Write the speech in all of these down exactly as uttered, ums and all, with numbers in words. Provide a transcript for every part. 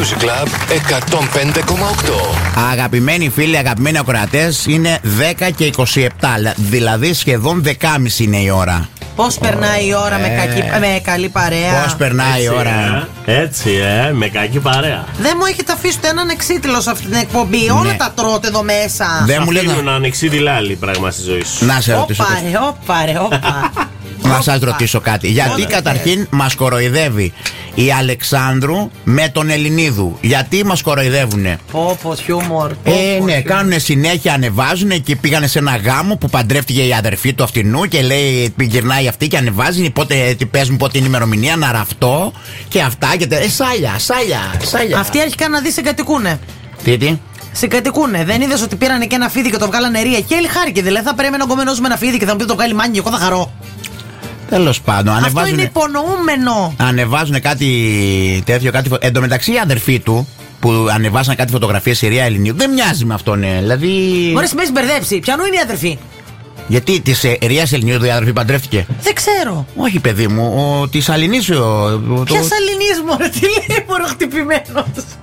Music Club εκατόν πέντε κόμμα οκτώ. Αγαπημένοι φίλοι, αγαπημένοι ακροατές, είναι δέκα και είκοσι επτά, δηλαδή σχεδόν δεκάμιση είναι η ώρα. Πώς περνάει η ώρα ε, με, κακή, με καλή παρέα. Πώς περνάει έτσι, η ώρα. Ε, έτσι, ε, με κακή παρέα. Δεν μου έχετε αφήσει έναν εξίτηλο σε αυτή την εκπομπή. Ναι. Όλα τα τρώτε εδώ μέσα. Δεν μου λένε να ανεξίτηλα άλλη πράγμα στη ζωή σου. Να σε ρωτήσω. Όπαρε, όπαρε, όπα. Να σας ρωτήσω κάτι. Γιατί καταρχήν μας κοροϊδεύει η Αλεξάνδρου με τον Ελληνίδου? Γιατί μας κοροϊδεύουνε? Πω πω χιούμορ. Ε ναι, κάνουνε συνέχεια, ανεβάζουνε και πήγανε σε ένα γάμο που παντρεύτηκε η αδερφή του αυτινού και λέει, γυρνάει αυτή και ανεβάζει, πότε, τι πες μου πότε είναι η ημερομηνία, να ραφτώ και αυτά και τε, ε, σάλια, σάλια, σάλια. Αυτοί αρχικά να δει συγκατοικούνε. Τι, τι? Συγκατοικούνε. Δεν είδες ότι πήρανε και ένα φίδι και το βγάλανε ρία και έλει χάρηκε? Δηλαδή θα πρέπει να κομμένος με ένα φίδι και θα μου πει το βγάλει μάνι και εγώ θα χαρώ. Τέλος πάντων, ανεβάζουν. Αυτό είναι υπονοούμενο. Ανεβάζουν κάτι τέτοιο, κάτι. Εν τω μεταξύ, η αδερφή του που ανεβάσαν κάτι φωτογραφίες στη Ρία Ελληνίου δεν μοιάζει με αυτόν, ναι. Δηλαδή. Μόλις με έχει μπερδέψει. Ποιανού είναι η αδερφή? Γιατί τη Ρία Ελληνίου η αδερφή παντρεύτηκε? Δεν ξέρω. Όχι, παιδί μου, τη Αλληνής. Ποια Αλληνής, μωρέ, τι λέει, μωρό χτυπημένος.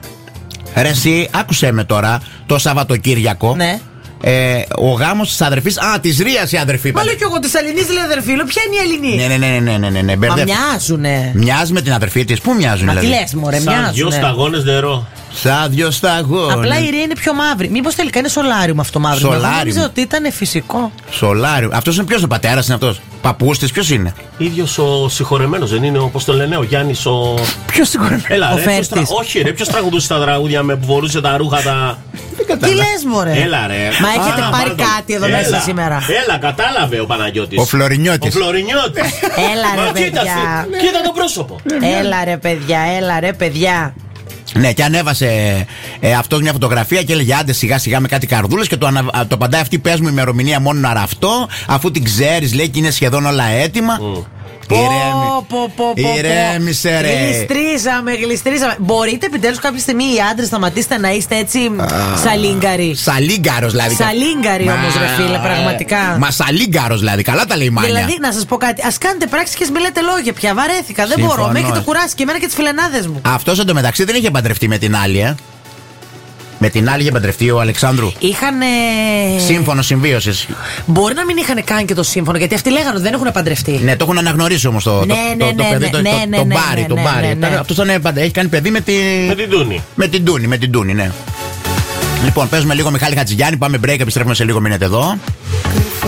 Ρε εσύ, άκουσέ με τώρα το Σαββατοκύριακο. Ναι. Ε, ο γάμος της αδερφής. Α, της Ρίας η αδερφή. Μα λέω κι εγώ της Αλληνής λέει αδερφή. Λέω ποια είναι η Αλληνή? Ναι, ναι, ναι, ναι, ναι, ναι, ναι. Μα μοιάζουνε. Μοιάζει με την αδερφή της. Πού μοιάζουνε? Μα δηλαδή? τι λες μωρέ, μοιάζουνε. Σαν δυο σταγόνες νερό. Σαν δυο σταγόνες. Απλά η Ρία είναι πιο μαύρη. Μήπως τελικά είναι σολάριουμ αυτό μαύρο? Εγώ νόμιζα ότι ήταν φυσικό. Σολάριουμ. Αυτός είναι ποιος? Ο πατέρας είναι αυτός? Παππούς της ποιος είναι? Ίδιος ο συγχωρεμένος δεν είναι? Όπως τον λένε, ο Γιάννης ο. Ποιος συγχωρεμένος? Έλα, ο ρε, ποιος τρα... Όχι, ρε, ποιος τραγουδούσε τα τραγούδια με που φορούσε τα ρούχα τα. Τι λες μωρέ? Έλα, ρε. Μα έχετε Α, πάρει μάλλον... κάτι εδώ έλα, μέσα σήμερα? Έλα, κατάλαβε ο Παναγιώτης. Ο Φλωρινιώτης. Ο Φλωρινιώτης. Έλα ρε παιδιά. Κοίτα, κοίτα το πρόσωπο. Έλα ρε παιδιά, έλα ρε παιδιά. Ναι, και ανέβασε ε, αυτός μια φωτογραφία και έλεγε άντε σιγά σιγά με κάτι καρδούλες και το, ανα, το απαντάει αυτή, πες μου ημερομηνία μόνο να ραφτώ, αφού την ξέρεις λέει και είναι σχεδόν όλα έτοιμα. Mm. Ηρέμησε ρε. Γλιστρίζαμε, γλιστρίζαμε. Μπορείτε επιτέλους κάποια στιγμή οι άντρες σταματήστε να είστε έτσι σαλίγκαροι? Σαλίγκαρος δηλαδή. Σαλίγκαροι όμως ρε φίλε, πραγματικά. Μα σαλίγκαρος δηλαδή, καλά τα λέει η Μάνια. Δηλαδή να σας πω κάτι, ας κάνετε πράξεις και μιλάτε λόγια πια. Βαρέθηκα, δεν μπορώ, με έχετε κουράσει και εμένα και τις φιλενάδες μου. Αυτός εντωμεταξύ δεν είχε παντρευτεί με την άλλη, ε. Με την άλλη είχε παντρευτεί ο Αλεξάνδρου. Είχαν. Σύμφωνο συμβίωσης. Μπορεί να μην είχαν καν και το σύμφωνο, γιατί αυτοί λέγανε ότι δεν έχουν παντρευτεί. Ναι, το έχουν αναγνωρίσει όμως το, ναι, το, ναι, το, το ναι, παιδί, το, ναι, το, ναι, το, ναι, μπάρι, ναι, το ναι, μπάρι. ναι, ναι, ναι. Αυτός έχει κάνει παιδί με, τη... με την Τούνη. Με την Τούνη, με την Τούνη, ναι. Λοιπόν, παίζουμε λίγο Μιχάλη Χατζηγιάννη, πάμε break, επιστρέφουμε σε λίγο, μείνετε εδώ.